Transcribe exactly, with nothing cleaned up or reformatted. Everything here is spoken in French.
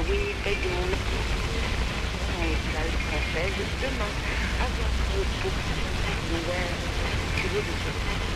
oui, et de mon médicale française demain. Avoir pour cette nouvelle, je veux